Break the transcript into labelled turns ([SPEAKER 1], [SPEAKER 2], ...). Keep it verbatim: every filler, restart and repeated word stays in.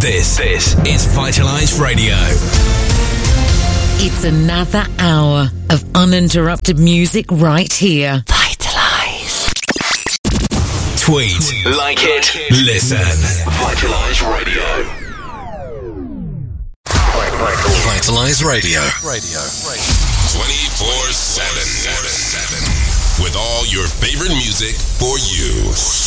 [SPEAKER 1] This, this is Vitalize Radio.
[SPEAKER 2] It's another hour of uninterrupted music right here. Vitalize.
[SPEAKER 1] Tweet, like it, listen. Vitalize Radio. Vitalize Radio.
[SPEAKER 3] Radio. twenty-four seven. With all your favorite music for you.